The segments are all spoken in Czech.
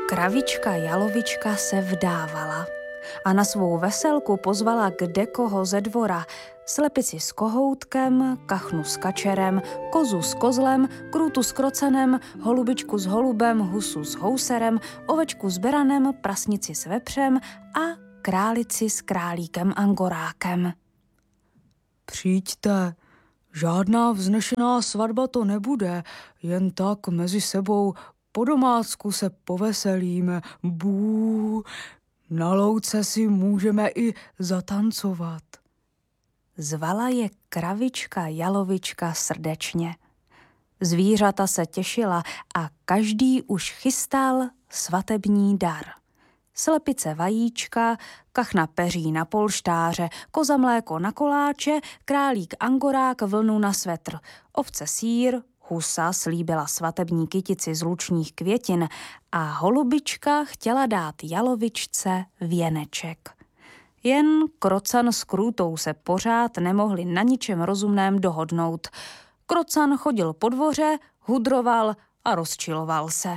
Kravička Jalovička se vdávala a na svou veselku pozvala kdekoho ze dvora, slepici s kohoutkem, kachnu s kačerem, kozu s kozlem, krůtu s krocanem, holubičku s holubem, husu s houserem, ovečku s beranem, prasnici s vepřem a králici s králíkem Angorákem. Přijďte, žádná vznešená svatba to nebude, jen tak mezi sebou po domácku se poveselíme. Bů, na louce si můžeme i zatancovat. Zvala je kravička Jalovička srdečně. Zvířata se těšila a každý už chystal svatební dar. Slepice vajíčka, kachna peří na polštáře, koza mléko na koláče, králík Angorák vlnu na svetr, ovce sýr, husa slíbila svatební kytici z lučních květin a holubička chtěla dát Jalovičce věneček. Jen krocan s krůtou se pořád nemohli na ničem rozumném dohodnout. Krocan chodil po dvoře, hudroval a rozčiloval se.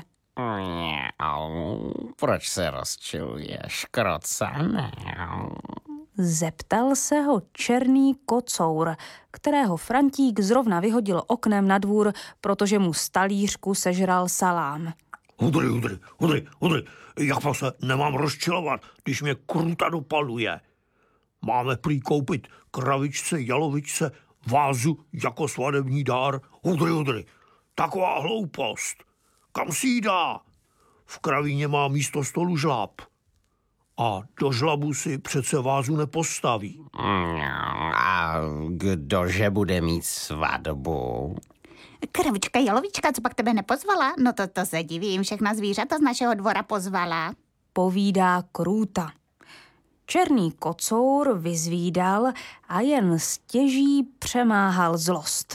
Proč se rozčiluješ, krocane? Zeptal se ho černý kocour, kterého Frantík zrovna vyhodil oknem na dvůr, protože mu z talířku sežral salám. Hudry, jak pak se nemám rozčilovat, když mě kruta dopaluje. Máme prý koupit kravičce Jalovičce vázu jako svadební dár. Hudry, taková hloupost. Kam si jí dá? V kravíně má místo stolu žlab. A do žlabu si přece vázu nepostaví. A kdože bude mít svatbu? Kravička Jalovička, co pak tebe nepozvala? No to se divím, všechna zvířata z našeho dvora pozvala. Povídá krůta. Černý kocour vyzvídal a jen stěží přemáhal zlost.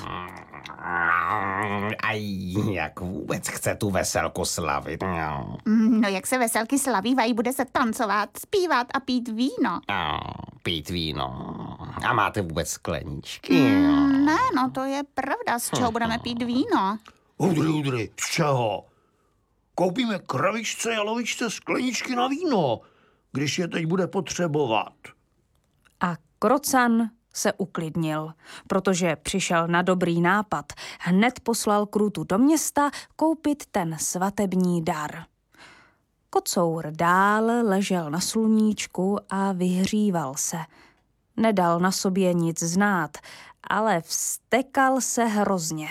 A jak vůbec chce tu veselku slavit? No jak se veselky slavívají, bude se tancovat, zpívat a pít víno. Pít víno. A máte vůbec skleničky? Ne, no to je pravda, z čeho budeme pít víno? Hudry, z čeho? Koupíme kravičce Jalovičce skleničky na víno, když je teď bude potřebovat. A krocan se uklidnil, protože přišel na dobrý nápad. Hned poslal krůtu do města koupit ten svatební dar. Kocour dál ležel na sluníčku a vyhříval se. Nedal na sobě nic znát, ale vztekal se hrozně.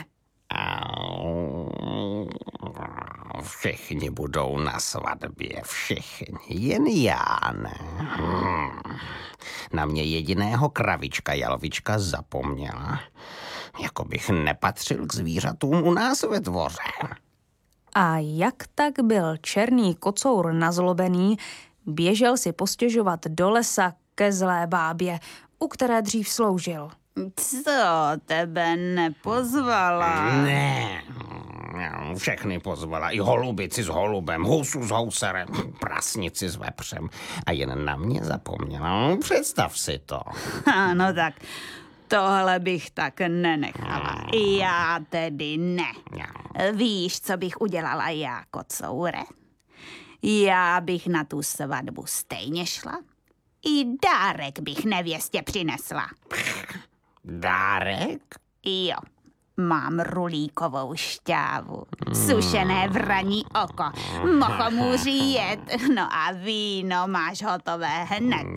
Všichni budou na svatbě, všichni, jen já ne. Na mě jediného kravička Jalovička zapomněla. Jako bych nepatřil k zvířatům u nás ve dvoře. A jak tak byl černý kocour nazlobený, běžel si postěžovat do lesa ke zlé bábě, u které dřív sloužil. Co, tebe nepozvala? Ne, všechny pozvala. I holubici s holubem, husu s houserem, prasnici s vepřem. A jen na mě zapomněla. Představ si to. No tak, tohle bych tak nenechala. Já tedy ne. Víš, co bych udělala já, kocoure? Já bych na tu svatbu stejně šla. I dárek bych nevěstě přinesla. Dárek? Jo, mám rulíkovou šťávu, sušené vraní oko, mochomůří jed, no a víno máš hotové hned.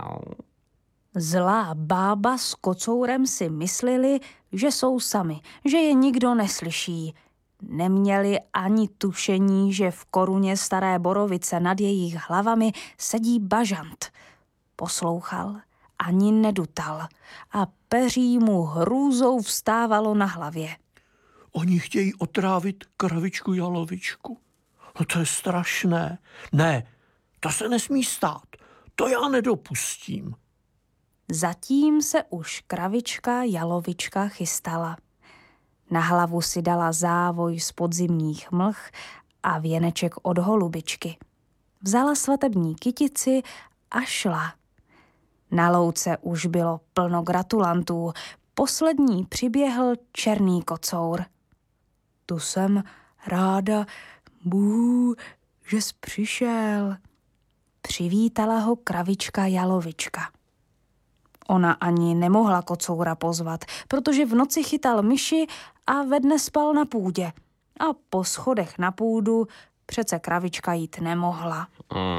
Zlá bába s kocourem si mysleli, že jsou sami, že je nikdo neslyší. Neměli ani tušení, že v koruně staré borovice nad jejich hlavami sedí bažant. Poslouchal, ani nedutal a peří mu hrůzou vstávalo na hlavě. Oni chtějí otrávit kravičku Jalovičku. No to je strašné. Ne, to se nesmí stát. To já nedopustím. Zatím se už kravička Jalovička chystala. Na hlavu si dala závoj z podzimních mlh a věneček od holubičky. Vzala svatební kytici a šla. Na louce už bylo plno gratulantů. Poslední přiběhl černý kocour. Tu jsem ráda, že jsi přišel. Přivítala ho kravička Jalovička. Ona ani nemohla kocoura pozvat, protože v noci chytal myši a ve dne spal na půdě. A po schodech na půdu přece kravička jít nemohla.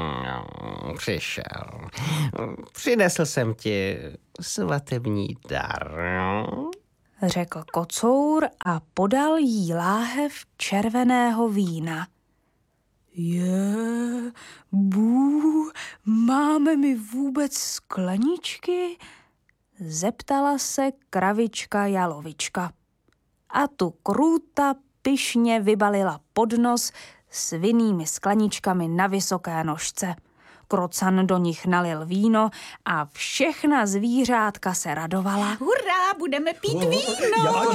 Přišel. Přinesl jsem ti svatební dar. Řekl kocour a podal jí láhev červeného vína. Máme mi vůbec skleničky? Zeptala se kravička Jalovička. A tu Krůta pyšně vybalila pod nos s vinnými skleničkami na vysoké nožce. Krocan do nich nalil víno a všechna zvířátka se radovala. Hurá, budeme pít víno!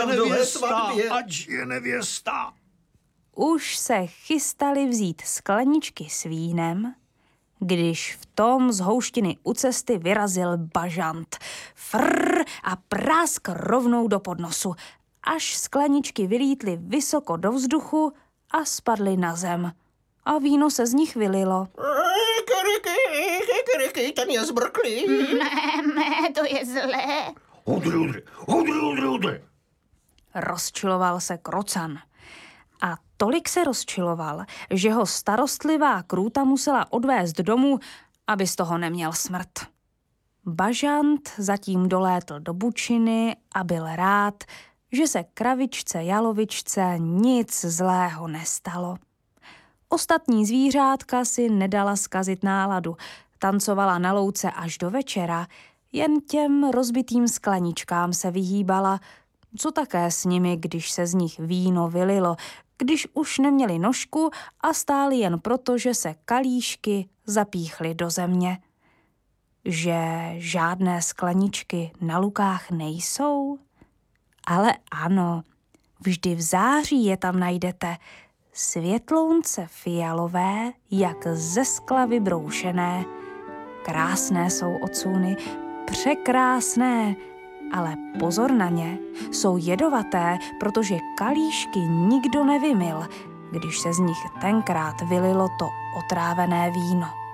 Ať je nevěsta! Už se chystali vzít skleničky s vínem, když v tom z houštiny u cesty vyrazil bažant. Frr a prásk rovnou do podnosu, až skleničky vylítly vysoko do vzduchu a spadly na zem. A víno se z nich vylilo. Kyryky, ten je zbrklý. Ne, to je zlé. Hudry. Rozčiloval se Krocan. A tolik se rozčiloval, že ho starostlivá Krůta musela odvést domů, aby z toho neměl smrt. Bažant zatím dolétl do bučiny a byl rád, že se kravičce Jalovičce nic zlého nestalo. Ostatní zvířátka si nedala zkazit náladu, tancovala na louce až do večera, jen těm rozbitým skleničkám se vyhýbala, co také s nimi, když se z nich víno vylilo, když už neměli nožku a stáli jen proto, že se kalíšky zapíchly do země. Že žádné skleničky na lukách nejsou? Ale ano, vždy v září je tam najdete. Světlounce fialové, jak ze skla vybroušené. Krásné jsou odsůny, překrásné, ale pozor na ně, jsou jedovaté, protože kalíšky nikdo nevymyl, když se z nich tenkrát vylilo to otrávené víno.